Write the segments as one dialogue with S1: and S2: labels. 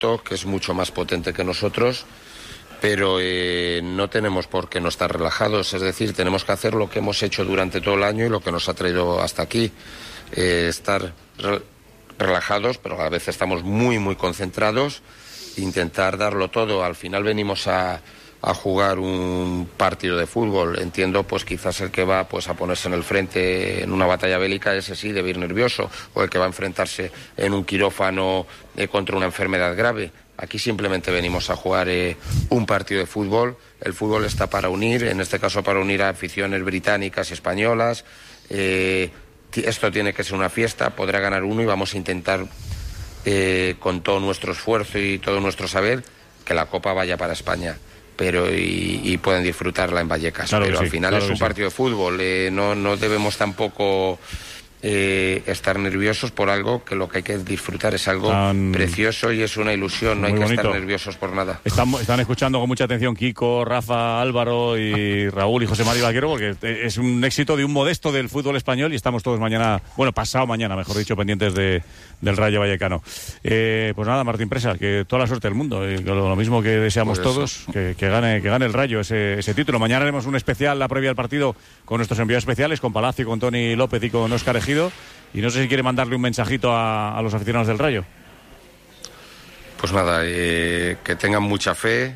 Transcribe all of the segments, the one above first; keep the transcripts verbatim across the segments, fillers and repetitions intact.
S1: que es mucho más potente que nosotros, pero eh, no tenemos por qué no estar relajados, es decir, tenemos que hacer lo que hemos hecho durante todo el año y lo que nos ha traído hasta aquí, eh, estar re- relajados, pero a veces estamos muy, muy concentrados, intentar darlo todo. Al final venimos a, a jugar un partido de fútbol, entiendo, pues quizás el que va pues a ponerse en el frente en una batalla bélica, ese sí debe ir nervioso, o el que va a enfrentarse en un quirófano eh, contra una enfermedad grave. Aquí simplemente venimos a jugar eh, un partido de fútbol. El fútbol está para unir, en este caso para unir a aficiones británicas y españolas. Eh, esto tiene que ser una fiesta, podrá ganar uno y vamos a intentar, eh, con todo nuestro esfuerzo y todo nuestro saber, que la Copa vaya para España. Pero y, y pueden disfrutarla en Vallecas.
S2: Claro
S1: pero
S2: sí,
S1: al final
S2: claro
S1: es un
S2: sí.
S1: partido de fútbol. Eh, no, no debemos tampoco... Eh, estar nerviosos por algo que lo que hay que disfrutar es algo
S2: Tan...
S1: precioso y es una ilusión, no hay que
S2: bonito.
S1: estar nerviosos por nada.
S2: Están, están escuchando con mucha atención Kiko, Rafa, Álvaro y Raúl y José María Vaquero, porque es un éxito de un modesto del fútbol español y estamos todos mañana, bueno, pasado mañana, mejor dicho, pendientes de, del Rayo Vallecano. Eh, pues nada, Martín Presa, que toda la suerte del mundo, eh, lo, lo mismo que deseamos
S1: Pues
S2: todos, que, que gane que gane el Rayo ese, ese título. Mañana haremos un especial, la previa al partido, con nuestros enviados especiales, con Palacio, con Tony López y con Óscar Ejido. Y no sé si quiere mandarle un mensajito a, a los aficionados del Rayo.
S1: Pues nada, eh, que tengan mucha fe,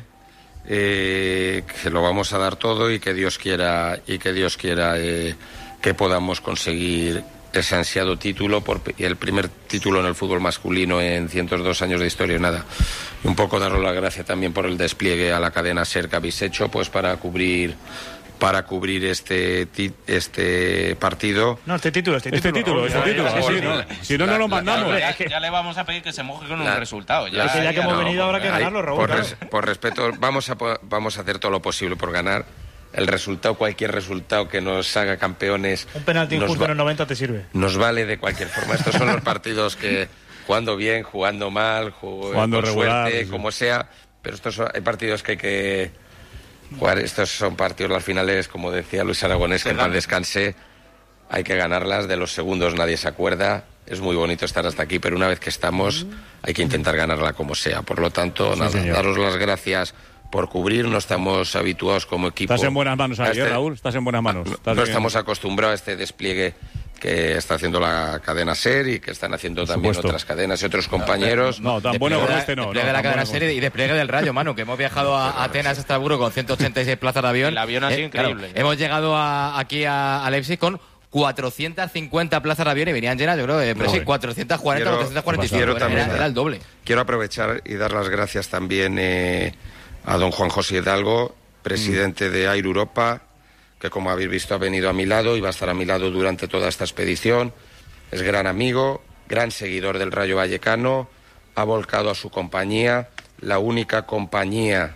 S1: eh, que lo vamos a dar todo y que Dios quiera y que Dios quiera eh, que podamos conseguir ese ansiado título, por, el primer título en el fútbol masculino en ciento dos años de historia, nada. Y un poco daros la gracia también por el despliegue a la cadena SER que habéis hecho, pues para cubrir para cubrir este este partido.
S3: No, este título, este título.
S2: Este título, este título. Sí, sí, no. Si no, no lo mandamos.
S4: Ya, ya le vamos a pedir que se moje con un
S1: La,
S4: resultado. Ya,
S1: la,
S3: es que ya que
S4: ya
S3: hemos
S4: no,
S3: venido habrá que ganarlo, Raúl.
S1: Por,
S3: Claro.
S1: res, por respeto, vamos a, vamos a hacer todo lo posible por ganar. El resultado, cualquier resultado que nos haga campeones...
S3: Un penalti injusto en el noventa te sirve.
S1: Nos vale de cualquier forma. Estos son los partidos que, jugando bien, jugando mal, jugando,
S2: jugando
S1: con
S2: regular,
S1: suerte,
S2: sí.
S1: como sea, pero estos son, hay partidos que hay que jugar. Estos son partidos, las finales, como decía Luis Aragonés, que en paz descanse, hay que ganarlas. De los segundos nadie se acuerda. Es muy bonito estar hasta aquí, pero una vez que estamos, hay que intentar ganarla como sea. Por lo tanto,
S2: Sí,
S1: nada,
S2: señor.
S1: daros las gracias por cubrir. No estamos habituados como equipo.
S2: Estás en buenas manos ahí,
S1: a este-
S2: ¿eh, Raúl? Estás en buenas manos.
S1: No,
S2: Estás
S1: no
S2: bien.
S1: estamos acostumbrados a este despliegue que está haciendo la cadena SER y que están haciendo
S2: Por
S1: también
S2: supuesto.
S1: otras cadenas y otros compañeros.
S2: No, tan bueno como este no.
S5: Despliegue
S2: no,
S5: de la
S2: tan
S5: cadena
S2: bueno como
S5: SER y despliegue del Rayo, Manu, que hemos viajado a
S1: Claro,
S5: Atenas,
S1: sí.
S5: Estrasburgo con ciento ochenta y seis plazas de avión.
S4: El avión ha sido
S5: Eh, claro,
S4: increíble.
S5: hemos llegado a- aquí a, a Leipzig con cuatrocientas cincuenta plazas de avión y venían llenas, yo creo, eh, pero sí, cuatrocientas cuarenta,
S1: Quiero-
S5: cuatrocientas cuarenta y cinco.
S1: quiero
S5: Era,
S1: también-
S5: era el doble.
S1: Quiero aprovechar y dar las gracias también eh, a don Juan José Hidalgo, presidente de Air Europa, que como habéis visto ha venido a mi lado y va a estar a mi lado durante toda esta expedición. Es gran amigo, gran seguidor del Rayo Vallecano, ha volcado a su compañía, la única compañía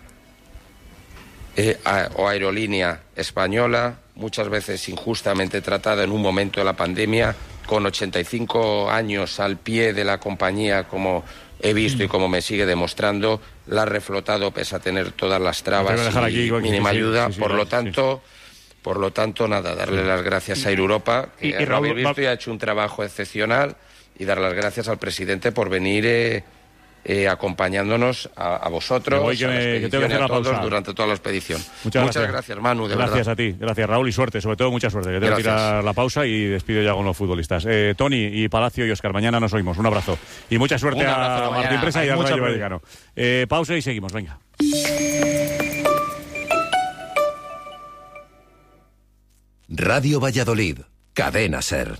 S1: eh, a- o aerolínea española, muchas veces injustamente tratada en un momento de la pandemia, con ochenta y cinco años al pie de la compañía, como he visto y como me sigue demostrando, la ha reflotado pese a tener todas las trabas
S2: Tengo que dejar
S1: y
S2: aquí, igual que-
S1: mínima
S2: sí,
S1: ayuda.
S2: sí, sí,
S1: por
S2: sí,
S1: lo
S2: sí.
S1: tanto, por lo tanto, nada, darle las gracias a Air Europa, que
S3: Y- y
S1: ya lo
S3: Raúl,
S1: habéis visto
S3: va-
S1: y ha hecho un trabajo excepcional, y dar las gracias al presidente por venir eh, eh, acompañándonos a, a vosotros,
S2: Me voy, que
S1: a la
S2: me- que
S1: expedición
S2: tengo que
S1: y
S2: hacer
S1: a
S2: la
S1: todos
S2: pausa.
S1: durante toda la expedición.
S2: Muchas,
S1: Muchas gracias, Manu, de
S2: gracias
S1: verdad.
S2: a ti, gracias Raúl y suerte, sobre todo mucha suerte, que tengo que
S1: Gracias.
S2: tirar la pausa y despido ya con los futbolistas. Eh, Tony y Palacio y Óscar, mañana nos oímos, un abrazo. Y mucha suerte
S5: Un abrazo,
S2: a
S5: hasta
S2: Martín
S5: mañana.
S2: Presa y
S3: Hay
S2: al
S3: mucha
S2: Rayo
S3: previa.
S2: Vallecano. Eh, pausa y seguimos, venga.
S6: Radio Valladolid, Cadena SER.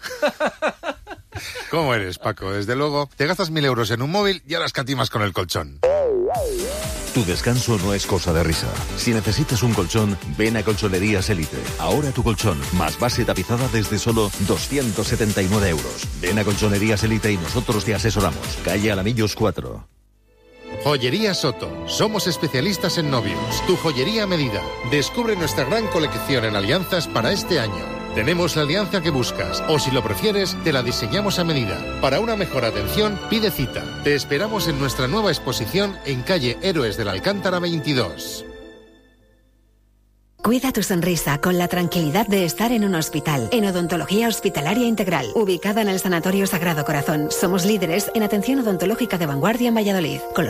S7: ¿Cómo eres, Paco? Desde luego, te gastas mil euros en un móvil y ahora escatimas con el colchón.
S6: Tu descanso no es cosa de risa. Si necesitas un colchón, ven a Colchonerías Elite. Ahora tu colchón, más base tapizada desde solo doscientos setenta y nueve euros. Ven a Colchonerías Elite y nosotros te asesoramos. Calle Alamillos cuatro.
S7: Joyería Soto. Somos especialistas en novios. Tu joyería a medida. Descubre nuestra gran colección en alianzas para este año. Tenemos la alianza que buscas, o si lo prefieres, te la diseñamos a medida. Para una mejor atención, pide cita. Te esperamos en nuestra nueva exposición en calle Héroes del Alcántara veintidós.
S8: Cuida tu sonrisa con la tranquilidad de estar en un hospital. En Odontología Hospitalaria Integral, ubicada en el Sanatorio Sagrado Corazón. Somos líderes en atención odontológica de vanguardia en Valladolid. Con los